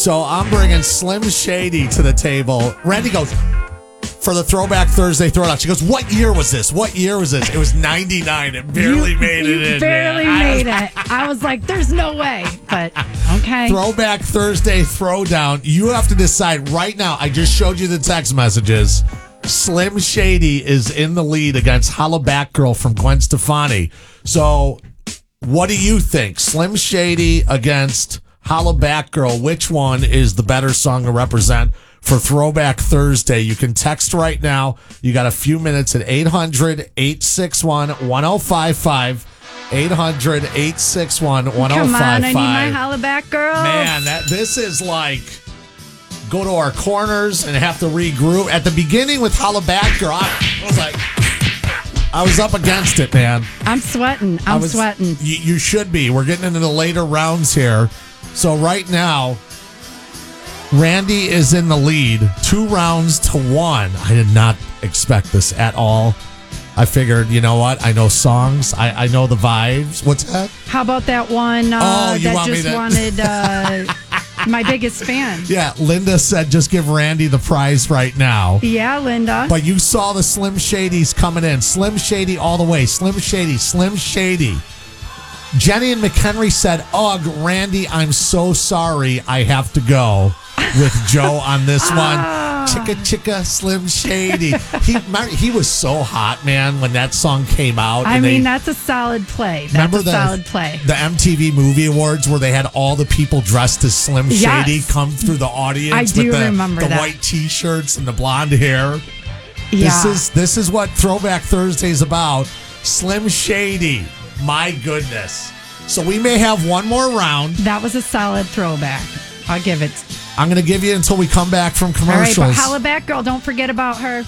So I'm bringing Slim Shady to the table. Randy goes, for the Throwback Thursday Throwdown. She goes, what year was this? What year was this? It was 99. It barely made it in. Barely made it. I was like, there's no way. But, okay. Throwback Thursday Throwdown. You have to decide right now. I just showed you the text messages. Slim Shady is in the lead against Holla Back Girl from Gwen Stefani. So what do you think? Slim Shady against Holla Back Girl. Which one is the better song to represent for Throwback Thursday? You can text right now. You got a few minutes at 800-861-1055. 800-861-1055. Come on, I need my Holla Back Girl. Man, this is like go to our corners and have to regroup. At the beginning with Holla Back Girl, I was like, I was up against it, man. I'm sweating. I'm sweating. You should be. We're getting into the later rounds here. So right now, Randy is in the lead, 2 rounds to 1. I did not expect this at all. I figured, you know what? I know songs. I know the vibes. What's that? How about that one wanted my biggest fan? Yeah, Linda said just give Randy the prize right now. Yeah, Linda. But you saw the Slim Shadys coming in. Slim Shady all the way. Slim Shady, Slim Shady. Jenny and McHenry said, ugh, Randy, I'm so sorry. I have to go with Joe on this one. Chicka Chicka Slim Shady. He was so hot, man, when that song came out. I mean, that's a solid play. That's a solid play. The MTV Movie Awards where they had all the people dressed as Slim Shady come through the audience. I do remember the that. white T-shirts and the blonde hair. Yeah. This is what Throwback Thursday is about. Slim Shady. My goodness. So we may have one more round. That was a solid throwback. I'll give it. I'm going to give you until we come back from commercials. All right, but Holla Back Girl, don't forget about her.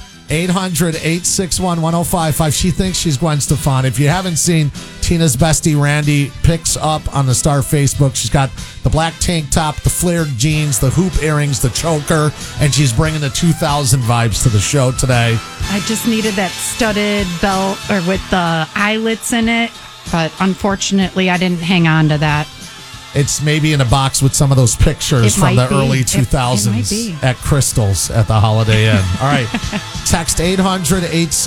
800-861-1055. She thinks she's Gwen Stefani. If you haven't seen Tina's bestie, Randy, picks up on the Star Facebook. She's got the black tank top, the flared jeans, the hoop earrings, the choker, and she's bringing the 2000 vibes to the show today. I just needed that studded belt or with the eyelets in it, but unfortunately, I didn't hang on to that. It's maybe in a box with some of those pictures from the early 2000s at Crystal's at the Holiday Inn. All right. Text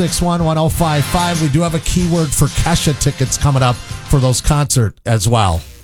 800-861-1055. We do have a keyword for Kesha tickets coming up for those concerts as well.